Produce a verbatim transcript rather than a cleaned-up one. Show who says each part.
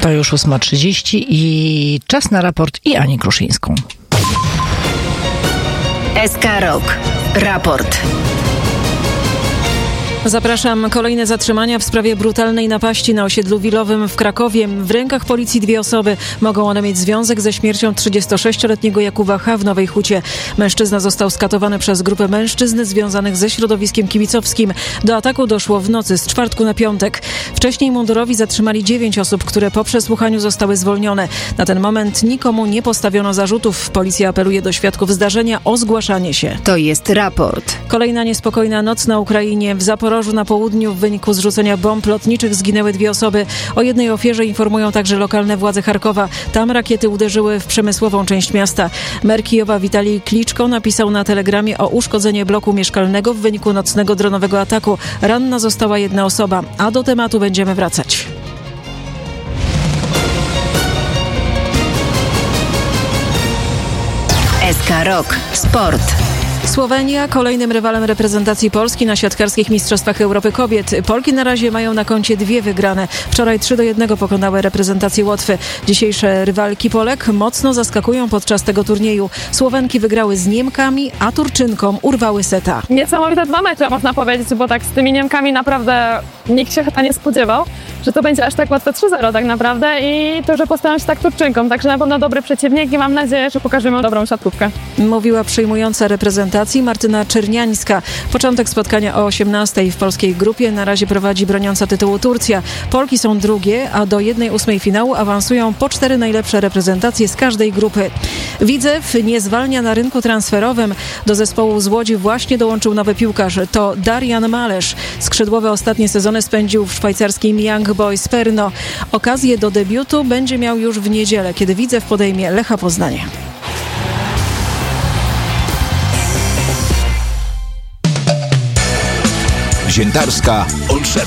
Speaker 1: To już ósma trzydzieści i czas na raport i Ani Kruszyńską.
Speaker 2: S K Rok. Raport.
Speaker 3: Zapraszam. Kolejne zatrzymania w sprawie brutalnej napaści na osiedlu Wilowym w Krakowie. W rękach policji dwie osoby. Mogą one mieć związek ze śmiercią trzydziestosześcioletniego Jakuba H. w Nowej Hucie. Mężczyzna został skatowany przez grupę mężczyzn związanych ze środowiskiem kibicowskim. Do ataku doszło w nocy z czwartku na piątek. Wcześniej mundurowi zatrzymali dziewięć osób, które po przesłuchaniu zostały zwolnione. Na ten moment nikomu nie postawiono zarzutów. Policja apeluje do świadków zdarzenia o zgłaszanie się.
Speaker 2: To jest raport.
Speaker 3: Kolejna niespokojna noc na Ukrainie. W Zaporożu na południu w wyniku zrzucenia bomb lotniczych zginęły dwie osoby. O jednej ofierze informują także lokalne władze Charkowa. Tam rakiety uderzyły w przemysłową część miasta. Mer Kijowa Witalij Kliczko napisał na telegramie o uszkodzenie bloku mieszkalnego w wyniku nocnego dronowego ataku. Ranna została jedna osoba, a do tematu będziemy wracać.
Speaker 2: S K Rok. Sport.
Speaker 3: Słowenia kolejnym rywalem reprezentacji Polski na siatkarskich Mistrzostwach Europy Kobiet. Polki na razie mają na koncie dwie wygrane. Wczoraj trzy do jednego pokonały reprezentację Łotwy. Dzisiejsze rywalki Polek mocno zaskakują podczas tego turnieju. Słowenki wygrały z Niemkami, a Turczynkom urwały seta.
Speaker 4: Niesamowite dwa mecze, można powiedzieć, bo tak z tymi Niemkami naprawdę nikt się chyba nie spodziewał, że to będzie aż tak łatwe trzy zero tak naprawdę i to, że postawią się tak Turczynkom. Także na pewno dobry przeciwnik i mam nadzieję, że pokażemy dobrą siatkówkę.
Speaker 3: Mówiła przyjmująca reprezentacji Martyna Czerniańska. Początek spotkania o osiemnastej w polskiej grupie na razie prowadzi broniąca tytułu Turcja. Polki są drugie, a do jednej ósmej finału awansują po cztery najlepsze reprezentacje z każdej grupy. Widzew nie zwalnia na rynku transferowym. Do zespołu z Łodzi właśnie dołączył nowy piłkarz. To Darian Malesz. Skrzydłowy ostatnie sezony spędził w szwajcarskim Young Boys Perno. Okazję do debiutu będzie miał już w niedzielę, kiedy Widzew podejmie Lecha Poznanie.
Speaker 5: Ziętarska Olszewska.